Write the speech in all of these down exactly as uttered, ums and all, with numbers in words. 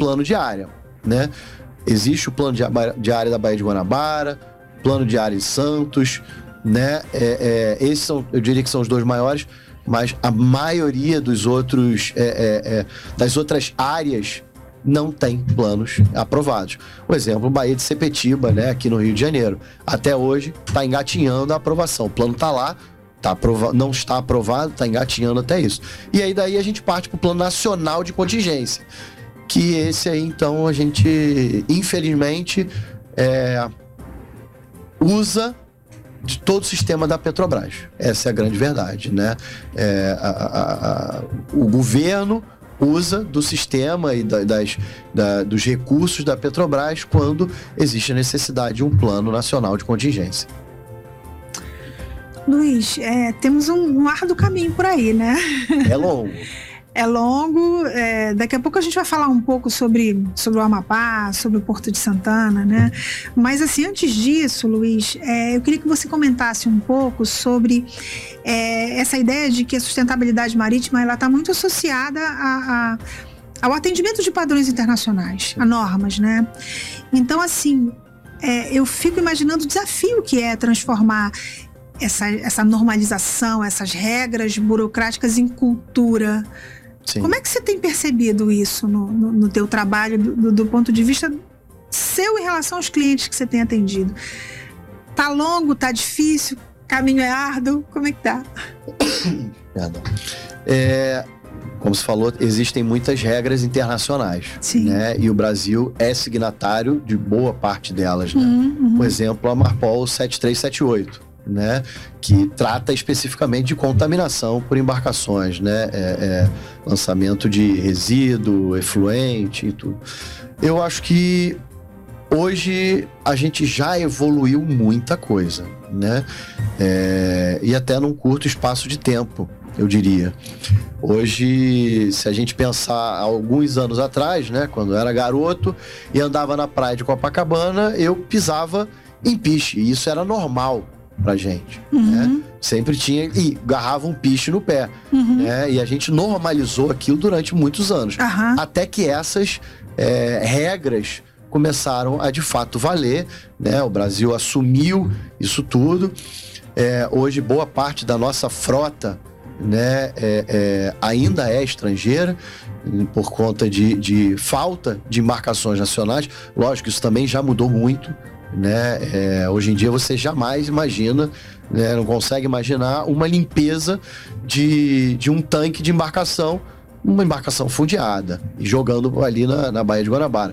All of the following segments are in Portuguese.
plano de área, né? Existe o plano de área da Baía de Guanabara, plano de área em Santos, né? É, é, esses são, eu diria que são os dois maiores, mas a maioria dos outros, é, é, é, das outras áreas não tem planos aprovados. Por exemplo, Baía de Sepetiba, né, aqui no Rio de Janeiro, até hoje está engatinhando a aprovação. O plano está lá, tá aprova- não está aprovado, está engatinhando até isso. E aí daí a gente parte para o Plano Nacional de Contingência, que esse aí, então, a gente, infelizmente, é, usa de todo o sistema da Petrobras. Essa é a grande verdade, né? É, a, a, a, o governo usa do sistema e da, das, da, dos recursos da Petrobras quando existe a necessidade de um plano nacional de contingência. Luiz, é, temos um, um árduo caminho por aí, né? É longo. É longo, é, daqui a pouco a gente vai falar um pouco sobre, sobre o Amapá, sobre o Porto de Santana, né? Mas assim, antes disso, Luiz, é, eu queria que você comentasse um pouco sobre é, essa ideia de que a sustentabilidade marítima ela está muito associada a, a, ao atendimento de padrões internacionais, a normas, né? Então, assim, é, eu fico imaginando o desafio que é transformar essa, essa normalização, essas regras burocráticas em cultura. Sim. Como é que você tem percebido isso no, no, no teu trabalho, do, do ponto de vista seu em relação aos clientes que você tem atendido? Tá longo, tá difícil, caminho é árduo, como é que tá? Perdão. É, como você falou, existem muitas regras internacionais. Sim. Né? E o Brasil é signatário de boa parte delas. Né? Uhum, uhum. Por exemplo, a Marpol sete três sete oito. Né, que trata especificamente de contaminação por embarcações, né, é, é, lançamento de resíduo, efluente e tudo. Eu acho que hoje a gente já evoluiu muita coisa, né, é, e até num curto espaço de tempo, eu diria. Hoje, se a gente pensar alguns anos atrás, né, quando eu era garoto e andava na praia de Copacabana, eu pisava em piche, e isso era normal pra gente, uhum. né? Sempre tinha e garrava um piche no pé, uhum. né? E a gente normalizou aquilo durante muitos anos, uhum. até que essas é, regras começaram a de fato valer, né? O Brasil assumiu isso tudo. É, hoje boa parte da nossa frota, né, é, é, ainda é estrangeira por conta de, de falta de embarcações nacionais. Lógico, isso também já mudou muito. Né? É, hoje em dia você jamais imagina, né, não consegue imaginar uma limpeza de, de um tanque de embarcação, uma embarcação fundeada e jogando ali na, na Baía de Guanabara,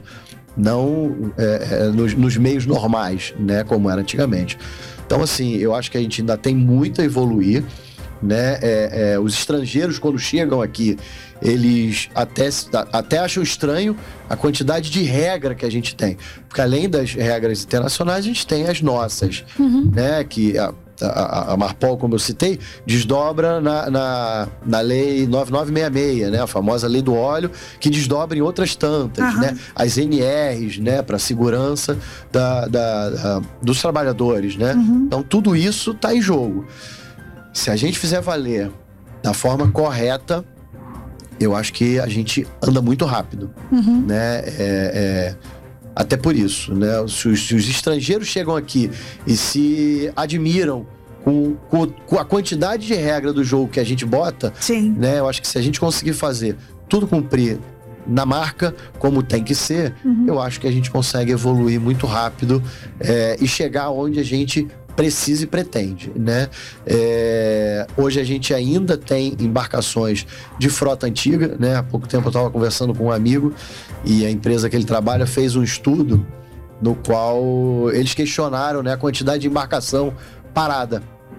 não é, é, nos, nos meios normais, né, como era antigamente. Então, assim, eu acho que a gente ainda tem muito a evoluir, né? É, é, os estrangeiros, quando chegam aqui, eles até, até acham estranho a quantidade de regra que a gente tem. Porque além das regras internacionais, a gente tem as nossas, uhum. né? Que a, a, a Marpol, como eu citei, desdobra na, na, na lei nove nove seis seis, né? A famosa lei do óleo, que desdobra em outras tantas, uhum. né? As N Rs, né? Para a segurança da, da, da, dos trabalhadores, né? Uhum. Então, tudo isso está em jogo. Se a gente fizer valer da forma correta, eu acho que a gente anda muito rápido, uhum. né? É, é, até por isso, né? Se os, se os estrangeiros chegam aqui e se admiram com, com, com a quantidade de regra do jogo que a gente bota, sim. né? Eu acho que se a gente conseguir fazer tudo cumprir na marca, como tem que ser, uhum. eu acho que a gente consegue evoluir muito rápido é, e chegar onde a gente precisa e pretende, né? É, hoje a gente ainda tem embarcações de frota antiga, né? Há pouco tempo eu estava conversando com um amigo e a empresa que ele trabalha fez um estudo no qual eles questionaram, né, a quantidade de embarcação parada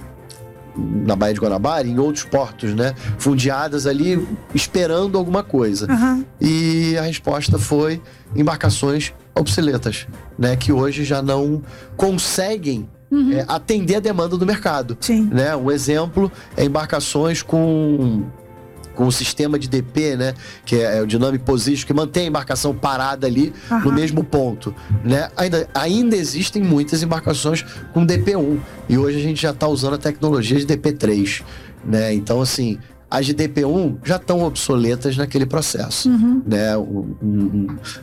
na Baía de Guanabara e em outros portos, né? Fundeadas ali esperando alguma coisa. Uhum. E a resposta foi embarcações obsoletas, né? Que hoje já não conseguem Uhum. É, atender a demanda do mercado. Sim. Né? Um exemplo é embarcações com, com o sistema de D P, né? Que é o Dynamic Position, que mantém a embarcação parada ali uhum. no mesmo ponto. Né? Ainda, ainda existem muitas embarcações com D P um e hoje a gente já está usando a tecnologia de D P três. Né? Então, assim, as de D P um já estão obsoletas naquele processo. Uhum. Né? Um, um,